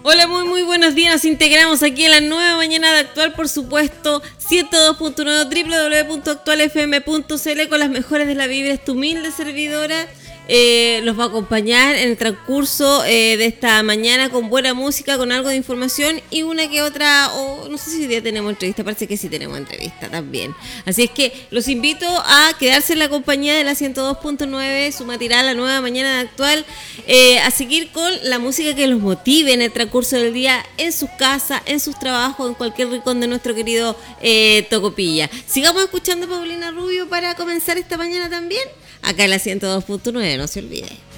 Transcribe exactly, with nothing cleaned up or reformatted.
Hola, muy muy buenos días. Nos integramos aquí en la nueva mañana de Actual, por supuesto, ciento dos punto nueve, doble u doble u doble u punto actual f m punto c l, con las mejores de la vibra. Es tu humilde servidora. Eh, los va a acompañar en el transcurso eh, de esta mañana con buena música, con algo de información y una que otra, o no sé si hoy día tenemos entrevista, parece que sí tenemos entrevista también. Así es que los invito a quedarse en la compañía de la ciento dos punto nueve, su matinal, la nueva mañana de Actual, eh, a seguir con la música que los motive en el transcurso del día, en sus casas, en sus trabajos, en cualquier rincón de nuestro querido eh, Tocopilla. Sigamos escuchando a Paulina Rubio para comenzar esta mañana también, acá en la ciento dos punto nueve, no se olvide.